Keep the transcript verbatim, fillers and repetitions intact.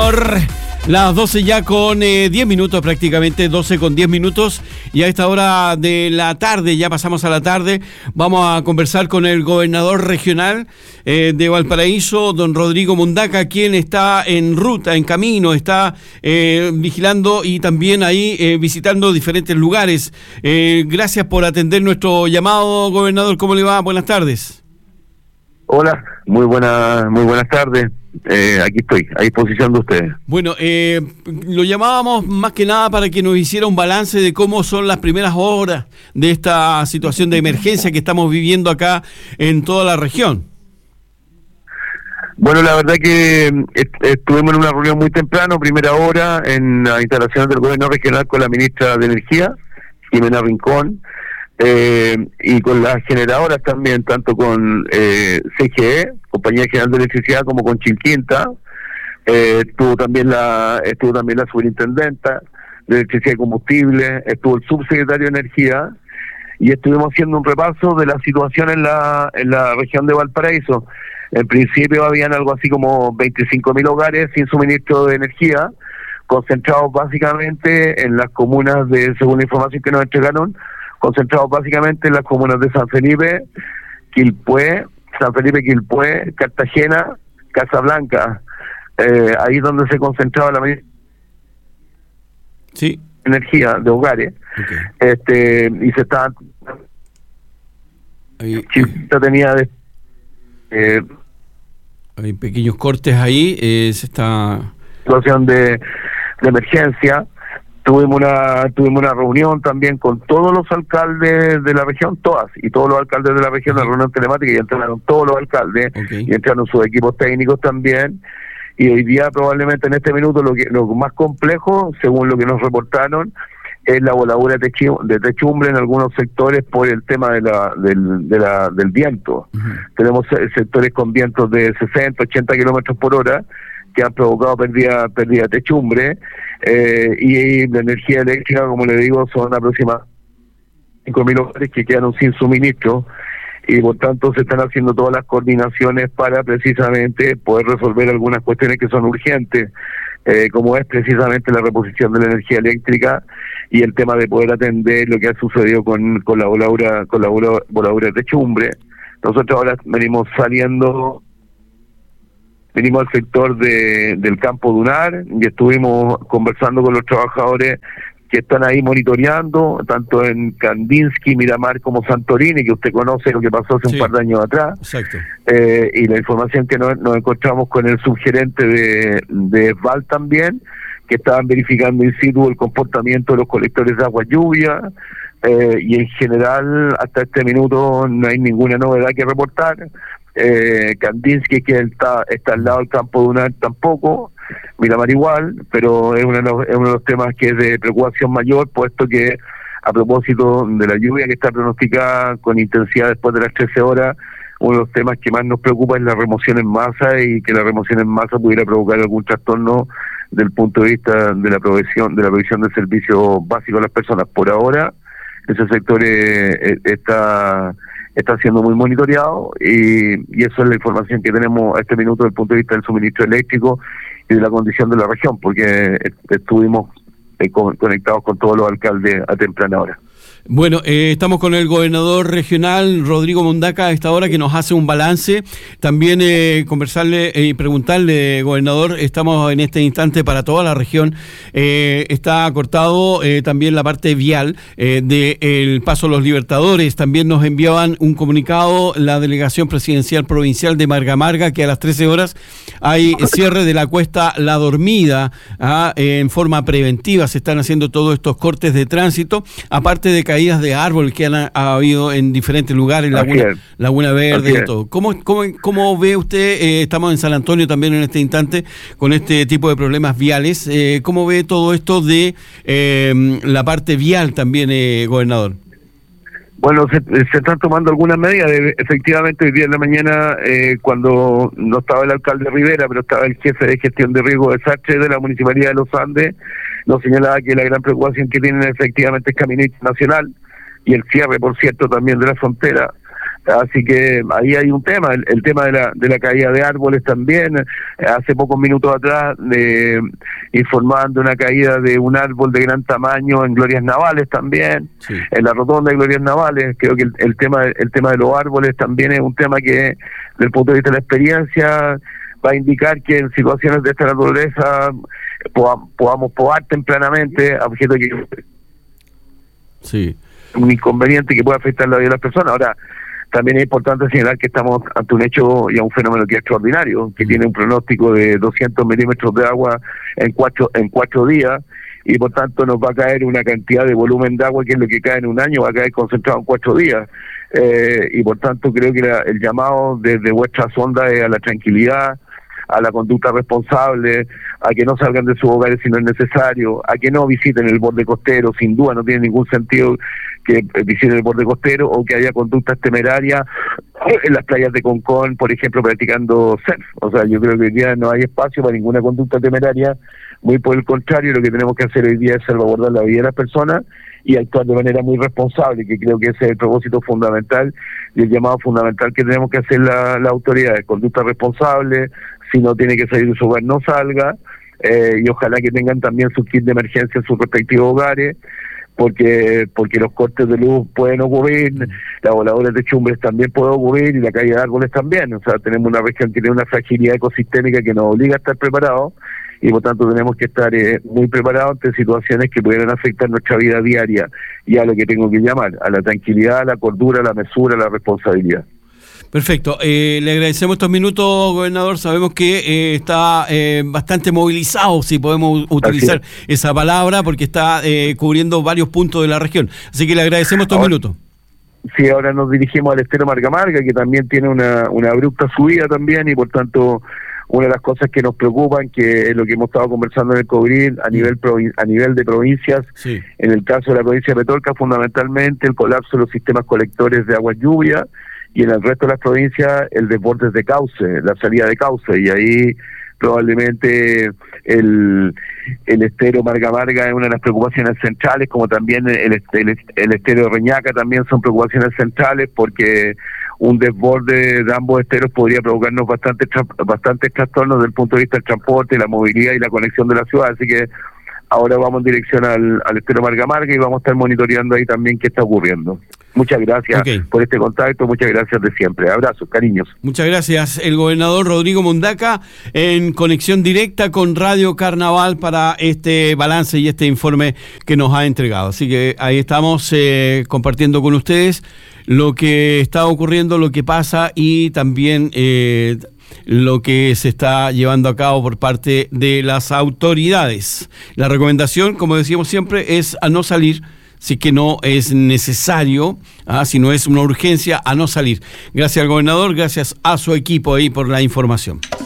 gobernador. Las doce ya con eh, diez minutos prácticamente, doce con diez minutos, y a esta hora de la tarde, ya pasamos a la tarde, vamos a conversar con el gobernador regional eh, de Valparaíso, don Rodrigo Mundaca, quien está en ruta, en camino, está eh, vigilando y también ahí eh, visitando diferentes lugares. Eh, gracias por atender nuestro llamado, gobernador. ¿Cómo le va? Buenas tardes. Hola, muy buenas, muy buenas tardes. Eh, aquí estoy, a disposición de ustedes. Bueno, eh, lo llamábamos más que nada para que nos hiciera un balance de cómo son las primeras horas de esta situación de emergencia que estamos viviendo acá en toda la región. Bueno, la verdad que est- estuvimos en una reunión muy temprano, primera hora, en las instalaciones del gobierno regional con la ministra de Energía, Jimena Rincón, eh, y con las generadoras también, tanto con eh, C G E, Compañía General de Electricidad, como con Chilquinta. Eh, estuvo también la estuvo también la superintendenta de Electricidad y Combustible, estuvo el subsecretario de Energía, y estuvimos haciendo un repaso de la situación en la en la región de Valparaíso. En principio habían algo así como veinticinco mil hogares sin suministro de energía, concentrados básicamente en las comunas de, según la información que nos entregaron, concentrados básicamente en las comunas de San Felipe, Quilpué, San Felipe, Quilpué, Cartagena, Casablanca. Eh, ahí es donde se concentraba la mayor sí. energía de hogares. Okay. Este y se estaban Ahí, Chilquinta tenía de, eh, hay pequeños cortes ahí, eh, se está... situación de, de emergencia. Tuvimos una tuvimos una reunión también con todos los alcaldes de la región, todas, y todos los alcaldes de la región, la reunión telemática, y entraron todos los alcaldes, okay. y entraron sus equipos técnicos también. Y hoy día probablemente en este minuto lo que lo más complejo, según lo que nos reportaron, es la voladura de, techi, de techumbre en algunos sectores por el tema de la del, de la, del viento. Uh-huh. Tenemos sectores con vientos de sesenta, ochenta kilómetros por hora que han provocado pérdida, pérdida de techumbre, eh, y la energía eléctrica, como le digo, son aproximadamente cinco mil hogares que quedaron sin suministro, y por tanto se están haciendo todas las coordinaciones para precisamente poder resolver algunas cuestiones que son urgentes, eh, como es precisamente la reposición de la energía eléctrica y el tema de poder atender lo que ha sucedido con, con la voladura, con la voladura de techumbre. Nosotros ahora venimos saliendo venimos al sector de, del campo dunar, y estuvimos conversando con los trabajadores que están ahí monitoreando, tanto en Kandinsky, Miramar, como Santorini, que usted conoce lo que pasó hace sí. un par de años atrás. Exacto. Eh, y la información que nos, nos encontramos con el subgerente de, de ESVAL también, que estaban verificando in situ el comportamiento de los colectores de agua lluvia, eh, y en general hasta este minuto no hay ninguna novedad que reportar. Eh, Kandinsky, que está, está al lado del campo dunar, tampoco. Miramar igual, pero es uno, de los, es uno de los temas que es de preocupación mayor, puesto que a propósito de la lluvia que está pronosticada con intensidad después de las trece horas, uno de los temas que más nos preocupa es la remoción en masa, y que la remoción en masa pudiera provocar algún trastorno del punto de vista de la provisión de la provisión de servicios básicos a las personas. Por ahora ese sector eh, está está siendo muy monitoreado, y, y eso es la información que tenemos a este minuto desde el punto de vista del suministro eléctrico y de la condición de la región, porque estuvimos eh, con, conectados con todos los alcaldes a temprana hora. Bueno, eh, estamos con el gobernador regional, Rodrigo Mundaca, a esta hora, que nos hace un balance. También eh, conversarle y eh, preguntarle, gobernador, estamos en este instante para toda la región. Eh, está cortado eh, también la parte vial eh, del Paso Los Libertadores. También nos enviaban un comunicado la delegación presidencial provincial de Marga Marga, que a las trece horas hay cierre de la cuesta La Dormida. Ah, eh, en forma preventiva se están haciendo todos estos cortes de tránsito, aparte de caídas de árbol que han ha habido en diferentes lugares, Laguna, Laguna Verde y todo. ¿Cómo, cómo, cómo ve usted, eh, estamos en San Antonio también en este instante, con este tipo de problemas viales, eh, cómo ve todo esto de eh, la parte vial también, eh, gobernador? Bueno, se, se están tomando algunas medidas. Efectivamente, hoy día en la mañana, eh, cuando no estaba el alcalde Rivera, pero estaba el jefe de gestión de riesgo de desastre de la Municipalidad de Los Andes, nos señalaba que la gran preocupación que tienen efectivamente es Camino Internacional y el cierre, por cierto, también de la frontera. Así que ahí hay un tema, el, el tema de la de la caída de árboles también. Hace pocos minutos atrás eh, informaban de una caída de un árbol de gran tamaño en Glorias Navales también, sí. En la rotonda de Glorias Navales. Creo que el, el tema el tema de los árboles también es un tema que, desde el punto de vista de la experiencia, va a indicar que en situaciones de esta naturaleza podamos, podamos podar tempranamente, a objeto de que sí. un inconveniente que pueda afectar la vida de las personas. Ahora, también es importante señalar que estamos ante un hecho y a un fenómeno que es extraordinario, que mm. tiene un pronóstico de doscientos milímetros de agua en cuatro en cuatro días, y por tanto nos va a caer una cantidad de volumen de agua que es lo que cae en un año, va a caer concentrado en cuatro días. Eh, y por tanto creo que la, el llamado desde vuestras ondas es a la tranquilidad, a la conducta responsable, a que no salgan de sus hogares si no es necesario, a que no visiten el borde costero. Sin duda no tiene ningún sentido que visiten el borde costero, o que haya conductas temerarias en las playas de Concón, por ejemplo, practicando surf. O sea, yo creo que hoy día no hay espacio para ninguna conducta temeraria, muy por el contrario, lo que tenemos que hacer hoy día es salvaguardar la vida de las personas y actuar de manera muy responsable, que creo que ese es el propósito fundamental y el llamado fundamental que tenemos que hacer la, la autoridad, conducta responsable. Si no tiene que salir de su hogar, no salga, eh, y ojalá que tengan también su kit de emergencia en sus respectivos hogares, porque porque los cortes de luz pueden ocurrir, las voladoras de chumbres también pueden ocurrir, y la caída de árboles también. O sea, tenemos una región que tiene una fragilidad ecosistémica que nos obliga a estar preparados, y por tanto tenemos que estar eh, muy preparados ante situaciones que pudieran afectar nuestra vida diaria, y a lo que tengo que llamar, a la tranquilidad, a la cordura, a la mesura, a la responsabilidad. Perfecto, eh, le agradecemos estos minutos, gobernador. Sabemos que eh, está eh, bastante movilizado, si podemos utilizar esa palabra, porque está eh, cubriendo varios puntos de la región. Así que le agradecemos estos ahora, minutos. Sí, ahora nos dirigimos al estero Marga Marga, que también tiene una, una abrupta subida también, y por tanto una de las cosas que nos preocupan, que es lo que hemos estado conversando en el COVID a nivel provin- a nivel de provincias, sí. En el caso de la provincia de Petorca, fundamentalmente el colapso de los sistemas colectores de agua lluvia, y en el resto de las provincias el desborde de cauce, la salida de cauce, y ahí probablemente el, el estero Marga Marga es una de las preocupaciones centrales, como también el, el, el estero de Reñaca también son preocupaciones centrales, porque un desborde de ambos esteros podría provocarnos bastantes bastantes trastornos desde el punto de vista del transporte, la movilidad y la conexión de la ciudad. Así que ahora vamos en dirección al, al estero Marga Marga, y vamos a estar monitoreando ahí también qué está ocurriendo. Muchas gracias okay. por este contacto, muchas gracias de siempre. Abrazos, cariños. Muchas gracias. El gobernador Rodrigo Mundaca en conexión directa con Radio Carnaval para este balance y este informe que nos ha entregado. Así que ahí estamos eh, compartiendo con ustedes lo que está ocurriendo, lo que pasa, y también eh, lo que se está llevando a cabo por parte de las autoridades. La recomendación, como decíamos siempre, es a no salir si que no es necesario, ¿ah? Si no es una urgencia, a no salir. Gracias al gobernador, gracias a su equipo ahí por la información.